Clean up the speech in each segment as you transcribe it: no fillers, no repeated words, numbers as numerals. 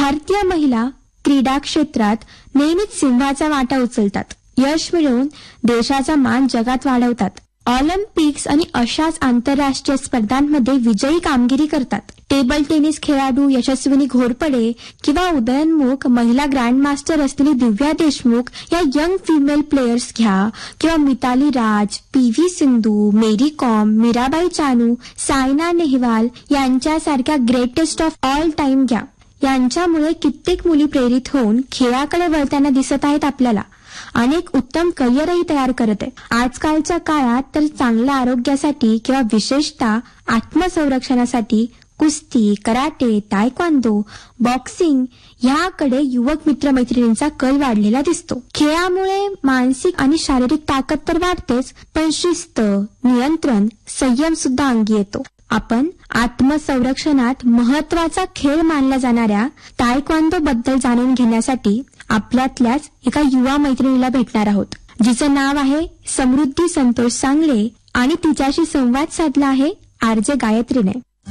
भारतीय महिला क्रीडा क्षेत्रात नेहमीच सिंहाचा वाटा उचलतात. यश मिळवून देशाचा मान जगात वाढवतात. ऑलिम्पिक्स आणि अशाच आंतरराष्ट्रीय स्पर्धांमध्ये विजयी कामगिरी करतात. टेबल टेनिस खेळाडू यशस्विनी घोरपडे किंवा उदयोन्मुख महिला ग्रँडमास्टर असलेली दिव्या देशमुख या यंग फिमेल प्लेयर्स घ्या किंवा मिताली राज, PV सिंधू, मेरी कॉम, मीराबाई चानू, सायना नेहवाल यांच्यासारख्या ग्रेटेस्ट ऑफ ऑल टाइम घ्या. यांच्यामुळे कित्येक मुली प्रेरित होऊन खेळाकडे वळताना दिसत आहेत आपल्याला. अनेक उत्तम करिअरही तयार करत आहे. आजकालच्या काळात तर चांगल्या आरोग्यासाठी किंवा विशेषतः आत्मसंरक्षणासाठी कुस्ती, कराटे, तायक्वांदो, बॉक्सिंग ह्याकडे युवक मित्रमैत्रिणींचा कल वाढलेला दिसतो. खेळामुळे मानसिक आणि शारीरिक ताकद तर वाढतेच, पण शिस्त, नियंत्रण, संयम सुद्धा अंगी येतो. आपण आत्मसंरक्षणात महत्वाचा खेळ मानला जाणाऱ्या तायक्वांदो बद्दल जाणून घेण्यासाठी आपल्यातल्याच एका युवा मैत्रिणीला भेटणार आहोत, जिचं नाव आहे समृद्धी संतोष सांगळे आणि तिच्याशी संवाद साधला आहे RJ गायत्रीने.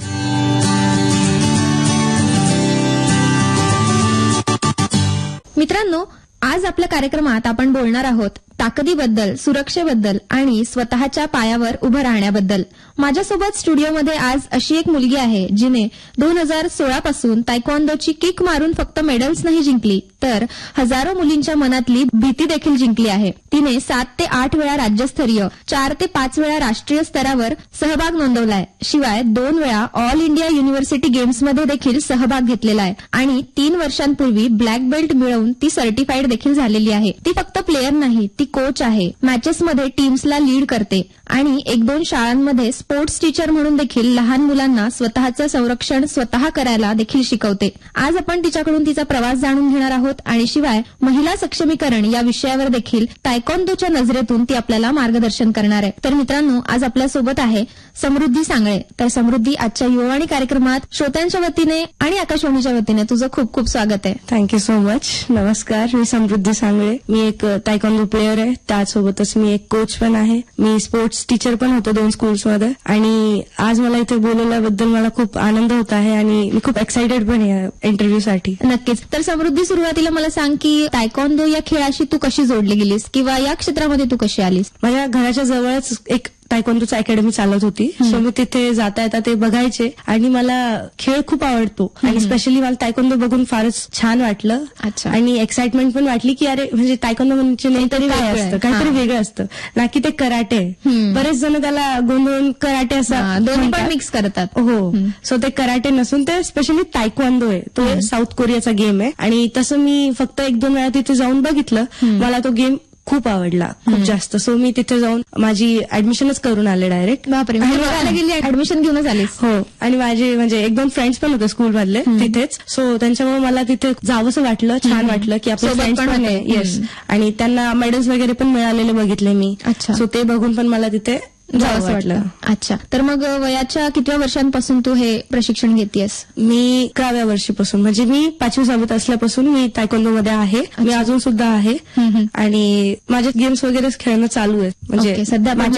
मित्रांनो, आज आपल्या कार्यक्रमात आपण बोलणार आहोत ताकदीबद्दल, सुरक्षेबद्दल आणि स्वतःच्या पायावर उभं राहण्याबद्दल. माझ्यासोबत स्टुडिओमध्ये आज अशी एक मुलगी आहे जिने 2016 पासून तायक्वांदोची किक मारून फक्त मेडल्स नाही जिंकली, तर हजारो मुलींच्या मनातली भीती देखील जिंकली आहे. तिने 7 ते 8 वेळा राज्यस्तरीय, 4 ते 5 वेळा राष्ट्रीय स्तरावर सहभाग नोंदवलाय. शिवाय 2 वेळा ऑल इंडिया युनिव्हर्सिटी गेम्समध्ये देखील सहभाग घेतलेला आहे आणि 3 वर्षांपूर्वी ब्लॅक बेल्ट मिळवून ती सर्टिफाईड देखील झालेली आहे. ती फक्त प्लेयर नाही, ती कोच आहे. मॅचेसमध्ये टीम्सला लीड करते आणि 1-2 शाळांमध्ये स्पोर्ट्स टीचर म्हणून देखील लहान मुलांना स्वतःचं संरक्षण स्वतः करायला देखील शिकवते. आज आपण तिच्याकडून तिचा प्रवास जाणून घेणार आहोत आणि शिवाय महिला सक्षमीकरण या विषयावर देखील तायक्वांदोच्या नजरेतून ती आपल्याला मार्गदर्शन करणार आहे. तर मित्रांनो, आज आपल्यासोबत आहे समृद्धी सांगळे. तर समृद्धी, आजच्या युवावाणी कार्यक्रमात श्रोत्यांच्या वतीने आणि आकाशवाणीच्या वतीने तुझं खूप खूप स्वागत आहे. Thank you so much. नमस्कार, मी समृद्धी सांगळे. मी एक तायक्वांदो प्लेयर आहे. त्यासोबतच मी एक कोच पण आहे. मी स्पोर्ट्स टीचर पण होते 2 स्कूल्समध्ये. आणि आज मला इथे बोलवल्याबद्दल मला खूप आनंद होत आहे आणि मी खूप एक्साइटेड पण आहे इंटरव्ह्यूसाठी. नक्कीच. तर समृद्धी, सुरुवातीला मला सांग की तायक्वांदो या खेळाशी तू कशी जोडली गेलीस किंवा या क्षेत्रामध्ये तू कशी आलीस? माझ्या घराच्या जवळच एक तायक्वांदोची अकॅडमी चालत होती. सो मी तिथे जाता येता ते बघायचे आणि मला खेळ खूप आवडतो आणि स्पेशली मला तायक्वांदो बघून फारच छान वाटलं. आणि एक्साइटमेंट पण वाटली की अरे म्हणजे तायक्वांदो म्हणजे नेमकं काय असतं, काहीतरी वेगळं असतं ना की ते कराटे. बरेच जण त्याला गोंधळून कराटे असं दोन्ही पण मिक्स करतात. हो, सो ते कराटे नसून ते स्पेशली तायक्वांदो आहे. तो साऊथ कोरियाचा गेम आहे आणि तसं मी फक्त 1-2 वेळा तिथे जाऊन बघितलं. मला तो गेम खूप आवडला, खूप जास्त. सो मी तिथे जाऊन माझी ऍडमिशनच करून आले डायरेक्ट. बापरे, ऍडमिशन घेऊनच आलीस? हो. आणि माझे म्हणजे 1-2 फ्रेंड्स पण होते स्कूलमधले तिथेच. सो त्यांच्यामुळे मला तिथे जावंसं वाटलं, छान वाटलं की आपले फ्रेंड्स पण आहे. येस. आणि त्यांना मेडल्स वगैरे पण मिळालेले बघितले मी. सो ते बघून पण मला तिथे जावंसं वाटलं. अच्छा. तर मग वयाच्या कितव्या वर्षांपासून तू हे प्रशिक्षण घेतेस? मी 11व्या वर्षीपासून, म्हणजे मी 5वी-6वीत असल्यापासून मी तायक्वांदोमध्ये आहे. मी अजून सुद्धा आहे आणि माझे गेम्स वगैरे खेळणं चालू आहे. म्हणजे सध्या